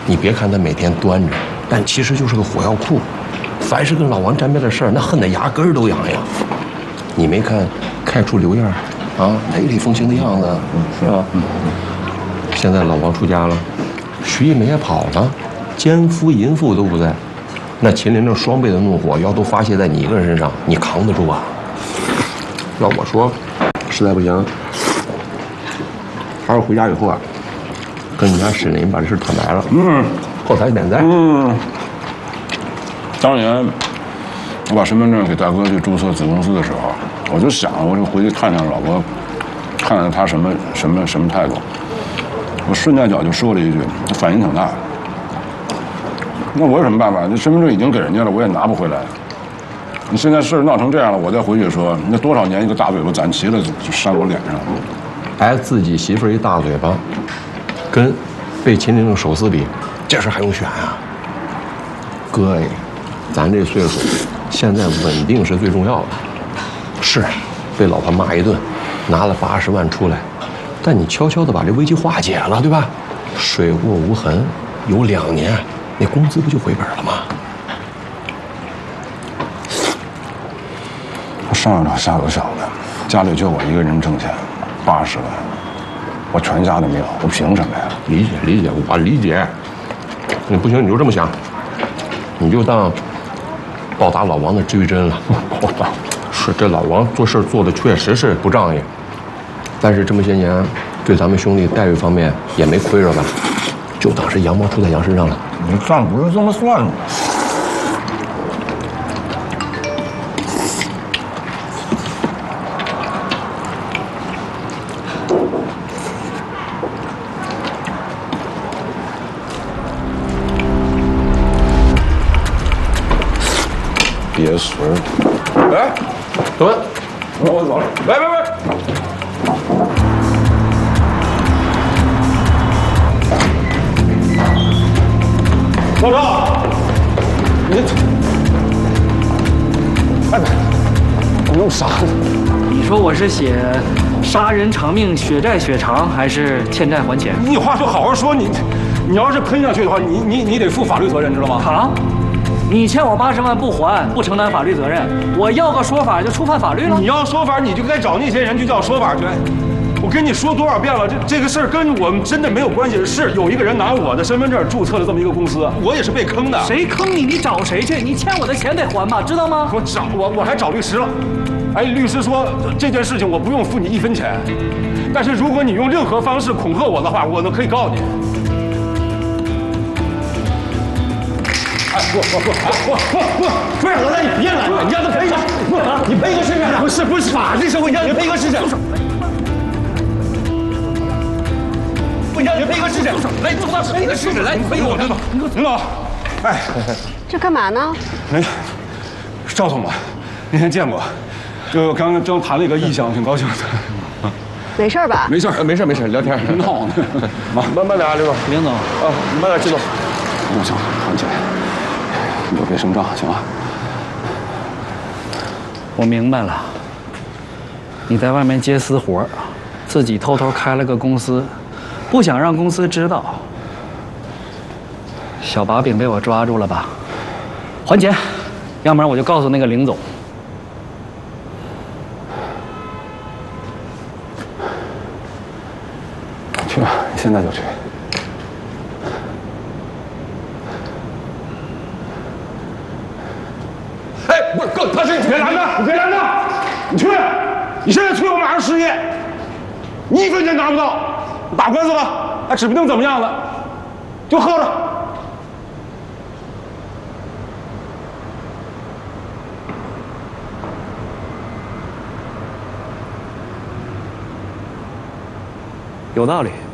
你别看他每天端着，但其实就是个火药库。凡是跟老王沾边的事儿，那恨得牙根儿都痒痒。你没看开除刘燕啊，雷厉风行的样子，是吧？现在老王出家了，徐一梅也跑了，奸夫淫妇都不在，那秦玲玲双倍的怒火要都发泄在你一个人身上，你扛得住啊？要我说，实在不行，还是回家以后啊，跟你家沈林把这事坦白了，后台免灾。 当年我把身份证给大哥去注册子公司的时候，我就想，我就回去看看老婆，看看他什么态度。我顺带脚就说了一句，他反应挺大。那我有什么办法？这身份证已经给人家了，我也拿不回来。你现在事儿闹成这样了，我再回去说，那多少年一个大嘴巴攒齐了就扇我脸上。 挨自己媳妇儿一大嘴巴，跟被秦玲玲手撕比，这事还用选啊？哥哎，咱这岁数，现在稳定是最重要的。是，被老婆骂一顿，拿了80万出来，但你悄悄的把这危机化解了，对吧？水过无痕，有2年，那工资不就回本了吗？ 上有老下有小的，家里就我一个人挣钱，80万，我全家都没有，我凭什么呀？ 理解，我理解。你不行你就这么想，你就当报答老王的追真了。是这老王做事做的确实是不仗义，但是这么些年对咱们兄弟待遇方面也没亏着吧？就当是羊毛出在羊身上了。 你账不是这么算的。别随儿。 哎，等等， 我走了。 喂， 老赵，你弄啥呢？ 你说我是写杀人偿命、血债血偿，还是欠债还钱？ 你话说好好说，你要是喷下去的话，你得负法律责任，知道吗？ 好，你欠我80万不还，不承担法律责任，我要个说法就触犯法律了。 你要说法，你就该找那些人去叫说法去。我跟你说多少遍了，这个事儿跟我们真的没有关系。是有一个人拿我的身份证注册了这么一个公司，我也是被坑的。 谁坑你？你找谁去？你欠我的钱得还吧，知道吗？ 我还找律师了。哎，律师说这件事情我不用付你1分钱，但是如果你用任何方式恐吓我的话，我可以告你。不是老大，你别拦着，你让他赔个，你赔个试试。不是法治社会，你让你赔个试试。不，你让你赔个试试。来，你走到赔个试试，来，你赔给我。领导，哎， 这干嘛呢？ 哎，赵总吧，那天见过，就刚谈了一个意向，挺高兴的。 没事吧？ 没事，聊天。闹呢，慢点啊，刘总。 林总， 你慢点，季总。不行，缓起来，你就别声张，行吧？ 我明白了，你在外面接私活，自己偷偷开了个公司，不想让公司知道。小把柄被我抓住了吧？还钱，要不然我就告诉那个林总。 去吧，你现在就去。哎，不是哥，他是你别拦他，你别拦他，你去！你现在催我马上失业，你1分钱拿不到，打官司吧，还指不定怎么样呢，就喝着。 有道理。